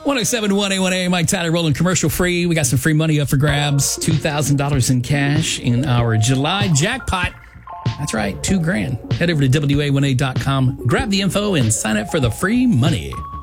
107.1 A1A, Mike Tyler rolling commercial free. We got some free money up for grabs. $2,000 in cash in our July jackpot. That's right, $2,000. Head over to WA1A.com, grab the info, and sign up for the free money.